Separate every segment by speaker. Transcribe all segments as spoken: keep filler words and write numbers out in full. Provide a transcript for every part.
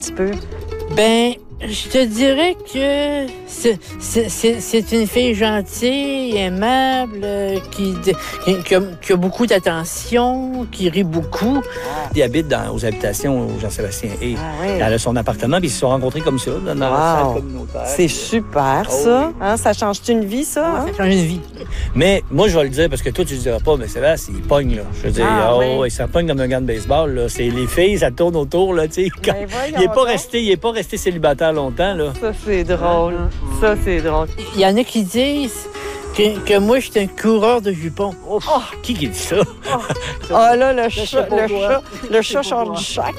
Speaker 1: petit peu?
Speaker 2: Ben, je te dirais que c'est, c'est, c'est, c'est une fille gentille, aimable, euh, qui, qui, qui, a, qui a beaucoup d'attention, qui rit beaucoup.
Speaker 3: Il habite dans, aux habitations au Jean-Sébastien et
Speaker 1: Ah oui.
Speaker 3: elle a son appartement, puis ils se sont rencontrés comme ça, dans la
Speaker 1: Wow.
Speaker 3: salle communautaire.
Speaker 1: C'est super,
Speaker 3: Oh
Speaker 1: ça.
Speaker 3: oui.
Speaker 1: Hein, ça change-tu une vie, ça? Hein?
Speaker 2: Ça change une vie.
Speaker 3: Mais moi, je vais le dire, parce que toi, tu ne diras pas, mais c'est vrai, il pogne, là. Je veux dire,
Speaker 1: Ah,
Speaker 3: oh,
Speaker 1: oui.
Speaker 3: ouais, ça pogne comme un gant de baseball, là. C'est les filles, ça tourne autour, là, tu sais. Quand-
Speaker 1: Ben, voyons
Speaker 3: Il n'est pas
Speaker 1: donc.
Speaker 3: resté, il est pas resté célibataire longtemps, là.
Speaker 1: Ça, c'est drôle. Ça, c'est drôle.
Speaker 2: Il y en a qui disent que, que moi, je suis un coureur de jupons.
Speaker 3: Oh, qui qui dit ça?
Speaker 1: Ah là, le chat,
Speaker 3: sais pas
Speaker 1: le
Speaker 3: quoi.
Speaker 1: chat, le chat change du chac.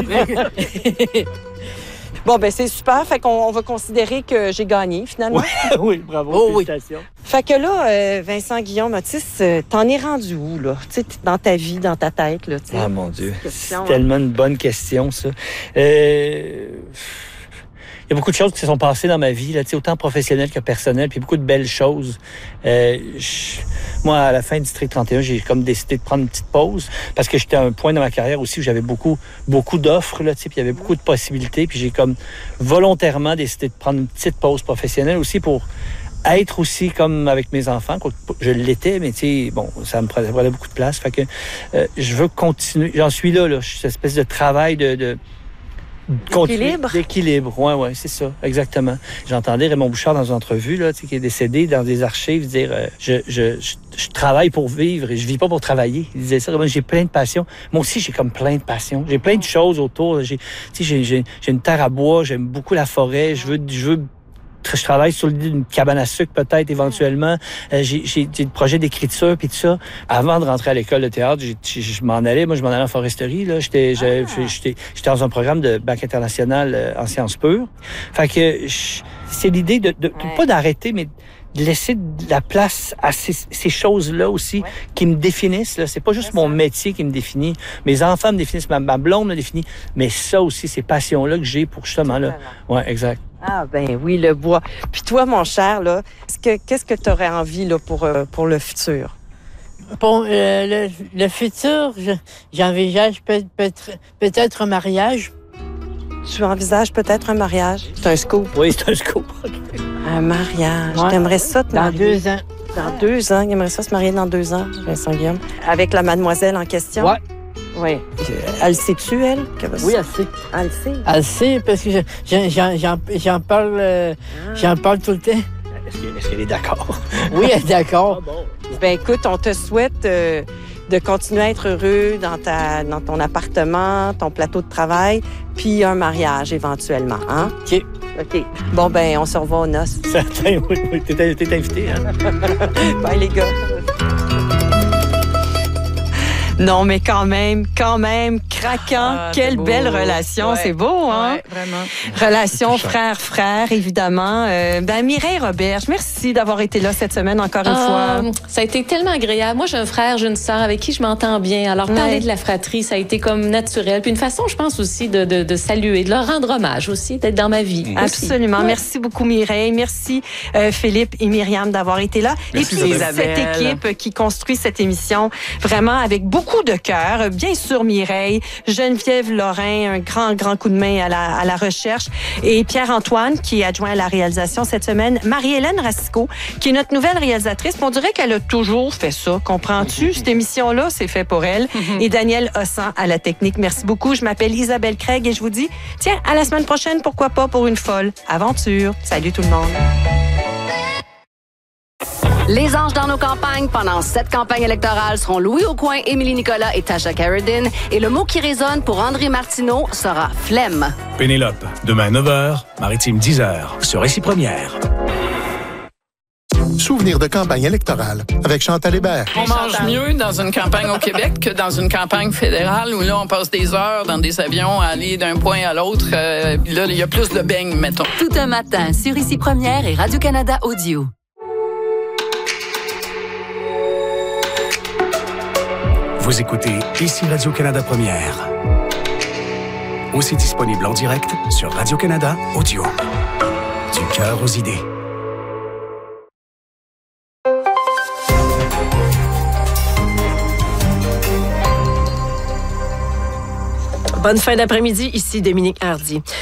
Speaker 1: Bon, ben c'est super. Fait qu'on on va considérer que j'ai gagné, finalement.
Speaker 3: Oui, oui, bravo,
Speaker 2: Oh, oui.
Speaker 3: félicitations.
Speaker 1: Fait que là, euh, Vincent Guillaume Otis, euh, t'en es rendu où, là? Tu sais, dans ta vie, dans ta tête, là, tu sais?
Speaker 3: Ah, mon Dieu,
Speaker 1: Question,
Speaker 3: c'est tellement une bonne question, ça. Euh... Il y a beaucoup de choses qui se sont passées dans ma vie, là, tu sais, autant professionnelles que personnelles, puis beaucoup de belles choses. Euh, je- Moi, à la fin du District trente et un, j'ai comme décidé de prendre une petite pause parce que j'étais à un point dans ma carrière aussi où j'avais beaucoup, beaucoup d'offres, là, tu sais, puis il y avait beaucoup de possibilités, puis j'ai comme volontairement décidé de prendre une petite pause professionnelle aussi pour être aussi comme avec mes enfants. Je l'étais, mais tu sais, bon, ça me prenait, ça prenait beaucoup de place. Fait que euh, je veux continuer. J'en suis là, là. Cette espèce de travail de... de
Speaker 1: D'équilibre?
Speaker 3: D'équilibre, oui, oui, c'est ça, exactement. J'entendais Raymond Bouchard dans une entrevue, là, tu sais, qui est décédé dans des archives, dire euh, je, je, je, je travaille pour vivre et je vis pas pour travailler. Il disait ça, j'ai plein de passions. Moi aussi, j'ai comme plein de passions. J'ai plein de choses autour. J'ai, tu sais, j'ai, j'ai, j'ai une terre à bois, j'aime beaucoup la forêt, je veux, je veux je travaille sur l'idée d'une cabane à sucre peut-être éventuellement. Euh, j'ai, j'ai, j'ai des projets d'écriture puis tout ça. Avant de rentrer à l'école de théâtre, j'ai, j'ai, je m'en allais. Moi, je m'en allais en foresterie. Là, j'étais, j'étais, j'étais, j'étais dans un programme de bac international euh, en sciences pures. Fait que je, c'est l'idée de, de, de
Speaker 1: Ouais.
Speaker 3: pas d'arrêter, mais de laisser de la place à ces, ces choses-là aussi
Speaker 1: Ouais.
Speaker 3: qui me définissent. Là. C'est pas juste
Speaker 1: C'est
Speaker 3: mon
Speaker 1: ça.
Speaker 3: métier qui me définit. Mes enfants me définissent, ma, ma blonde me définit. Mais ça aussi, ces passions-là que j'ai pour justement là. Ouais, exact.
Speaker 1: Ah ben oui, le bois. Puis toi, mon cher, là, est-ce que, qu'est-ce que tu aurais envie là, pour, euh, pour le futur?
Speaker 2: Pour euh, le, le futur, je- j'envisage peut, peut-être, peut-être un mariage.
Speaker 1: Tu envisages peut-être un mariage? C'est un scoop.
Speaker 3: Oui, c'est un scoop.
Speaker 1: Un mariage.
Speaker 2: Ouais.
Speaker 1: T'aimerais ça te
Speaker 2: Dans
Speaker 1: marier?
Speaker 2: deux ans.
Speaker 1: Dans deux ans. J'aimerais ça se marier dans deux ans, Vincent Guillaume. Avec la mademoiselle en question?
Speaker 2: Ouais.
Speaker 1: Oui. Elle sait-tu, elle? Que-
Speaker 2: Oui, elle sait.
Speaker 1: Elle sait.
Speaker 2: Elle sait parce que je- je- j'en, j'en, j'en parle, euh, j'en parle tout le temps.
Speaker 3: Est-ce qu'elle, est-ce qu'elle est d'accord?
Speaker 2: Oui, elle est d'accord.
Speaker 3: bon.
Speaker 1: Ben écoute, on te souhaite euh, de continuer à être heureux dans, ta, dans ton appartement, ton plateau de travail, puis un mariage éventuellement, hein?
Speaker 2: OK.
Speaker 1: OK. Bon, ben, on se revoit aux noces.
Speaker 3: Certain, oui, oui. T'es, t'es invité, hein?
Speaker 1: Bye, les gars. Non, mais quand même, quand même, craquant.
Speaker 4: Ah,
Speaker 1: Quelle
Speaker 4: c'est beau.
Speaker 1: belle relation.
Speaker 4: Ouais.
Speaker 1: C'est beau, hein?
Speaker 4: Ouais, vraiment.
Speaker 1: Relation frère-frère, évidemment. Euh, ben, Mireille Roberge, merci d'avoir été là cette semaine encore une
Speaker 4: Ah,
Speaker 1: fois.
Speaker 4: ça a été tellement agréable. Moi, j'ai un frère, j'ai une sœur avec qui je m'entends bien. Alors,
Speaker 1: Ouais.
Speaker 4: parler de la fratrie, ça a été comme naturel. Puis une façon, je pense aussi, de, de, de saluer, de leur rendre hommage aussi, d'être dans ma vie. aussi.
Speaker 1: Absolument.
Speaker 4: Ouais.
Speaker 1: Merci beaucoup, Mireille. Merci, euh, Philippe et Myriam, d'avoir été là.
Speaker 5: Merci,
Speaker 1: et puis,
Speaker 5: Isabelle.
Speaker 1: cette équipe qui construit cette émission, vraiment avec beaucoup de cœur. Bien sûr, Mireille, Geneviève Lorrain, un grand, grand coup de main à la, à la recherche. Et Pierre-Antoine, qui est adjoint à la réalisation cette semaine. Marie-Hélène Racicot, qui est notre nouvelle réalisatrice. On dirait qu'elle a toujours fait ça. Comprends-tu? Cette émission-là, c'est fait pour elle. Et Daniel Hossan à la technique. Merci beaucoup. Je m'appelle Isabelle Craig et je vous dis, tiens, à la semaine prochaine, pourquoi pas, pour une folle aventure. Salut tout le monde.
Speaker 6: Les anges dans nos campagnes pendant cette campagne électorale seront Louis Aucoin, Émilie Nicolas et Tasha Carradine. Et le mot qui résonne pour André Martineau sera flemme.
Speaker 5: Pénélope, demain neuf heures, Maritime dix heures, sur Récit Première.
Speaker 7: Souvenirs de campagne électorale avec Chantal Hébert.
Speaker 8: On mange mieux dans une campagne au Québec que dans une campagne fédérale où là, on passe des heures dans des avions à aller d'un point à l'autre. Euh, puis là, il y a plus de beignes, mettons.
Speaker 6: Tout un matin sur Ici Première et Radio-Canada Audio.
Speaker 5: Vous écoutez Ici Radio-Canada Première. Aussi disponible en direct sur Radio-Canada Audio. Du cœur aux idées.
Speaker 9: Bonne fin d'après-midi, ici Dominique Hardy.